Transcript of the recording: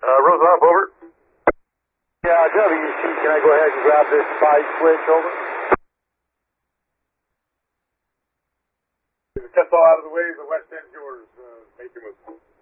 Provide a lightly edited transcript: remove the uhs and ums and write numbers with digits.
Rosenhoff, over. Yeah, WC, can I go ahead and grab this spike switch, over? That's all out of the way. The west end's yours. Make your move.